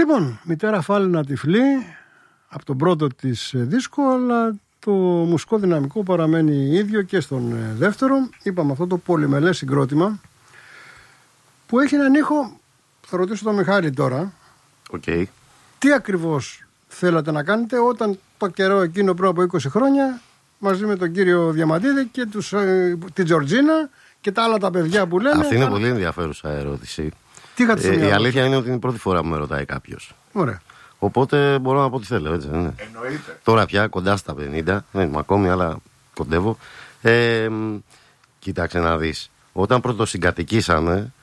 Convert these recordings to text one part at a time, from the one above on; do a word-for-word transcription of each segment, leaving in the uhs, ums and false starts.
Λοιπόν, μητέρα Φάλαινα τυφλή, από τον πρώτο της δίσκο, αλλά το μουσικό δυναμικό παραμένει ίδιο και στον δεύτερο. Είπαμε αυτό το πολυμελές συγκρότημα που έχει έναν ήχο. Θα ρωτήσω τον Μιχάλη τώρα. Okay. Τι ακριβώς θέλατε να κάνετε όταν το καιρό εκείνο πριν από είκοσι χρόνια, μαζί με τον κύριο Διαμαντίδη και τους, ε, την Τζορτζίνα και τα άλλα τα παιδιά που λένε. Αυτή είναι άρα... πολύ ενδιαφέρουσα ερώτηση. Τι είχατε ε, στο η αλήθεια είναι ότι είναι η πρώτη φορά που με ρωτάει κάποιος. Ωραία. Οπότε μπορώ να πω τι θέλω, έτσι δεν είναι? Εννοείται. Τώρα πια κοντά στα πενήντα, δεν είμαι ακόμη, αλλά κοντεύω. Ε, κοίταξε να δεις. Όταν πρωτοσυγκατοικήσαμε,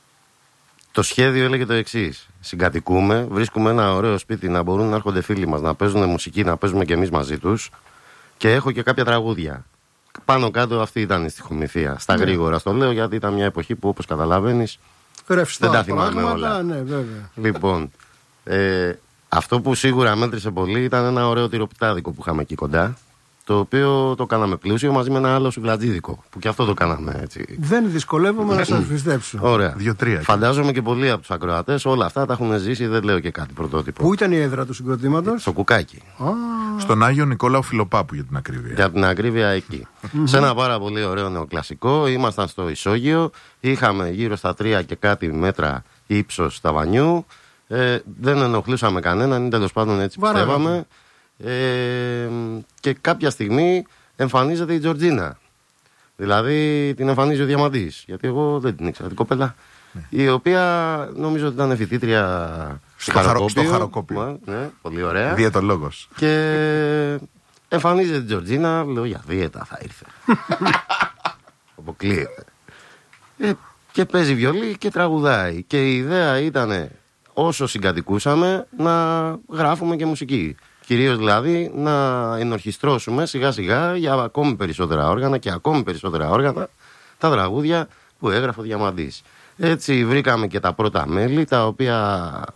το σχέδιο έλεγε το εξής. Συγκατοικούμε, βρίσκουμε ένα ωραίο σπίτι να μπορούν να έρχονται φίλοι μας, να παίζουν μουσική, να παίζουμε κι εμείς μαζί τους. Και έχω και κάποια τραγούδια. Πάνω κάτω αυτή ήταν η στιχομυθία. Στα ναι. γρήγορα στο λέω, γιατί ήταν μια εποχή που, όπως καταλαβαίνεις, ρευστά, δεν τα θυμάμαι πράγματα, όλα. Ναι, βέβαια. Λοιπόν, ε, αυτό που σίγουρα μέτρησε πολύ ήταν ένα ωραίο τυροπιτάδικο που είχαμε εκεί κοντά. Το οποίο το κάναμε πλούσιο μαζί με ένα άλλο σουβλατζίδικο. Που και αυτό το κάναμε έτσι. Δεν δυσκολεύομαι να σας πιστέψω. Ωραία. Δύο-τρία. Φαντάζομαι και πολλοί από τους ακροατές όλα αυτά τα έχουν ζήσει, δεν λέω και κάτι πρωτότυπο. Πού ήταν η έδρα του συγκροτήματος? Στο Κουκάκι. Α, Στον Άγιο Νικόλαο Φιλοπάπου, για την ακρίβεια. Για την ακρίβεια εκεί. Σε ένα πάρα πολύ ωραίο νεοκλασικό. Ήμασταν στο Ισόγειο. Είχαμε γύρω στα τρία και κάτι μέτρα ύψος ταβανιού. Ε, δεν ενοχλούσαμε κανέναν, τέλος πάντων έτσι πιστεύαμε. Ε, και κάποια στιγμή εμφανίζεται η Τζορτζίνα. Δηλαδή την εμφανίζει ο Διαμαντής. Γιατί εγώ δεν την ήξερα την κοπέλα. Ναι. Η οποία νομίζω ότι ήταν φοιτήτρια στο Χαροκόπιο. Στο Χαροκόπιο. Ναι, πολύ ωραία. Διαιτολόγος. Και εμφανίζεται η Τζορτζίνα. Λέω για δίαιτα θα ήρθε. Αποκλείεται. Ε, και παίζει βιολί και τραγουδάει. Και η ιδέα ήταν όσο συγκατοικούσαμε να γράφουμε και μουσική. Κυρίως δηλαδή να ενορχιστρώσουμε σιγά σιγά για ακόμη περισσότερα όργανα και ακόμη περισσότερα όργανα τα τραγούδια που έγραφε ο Διαμαντής. Έτσι βρήκαμε και τα πρώτα μέλη, τα οποία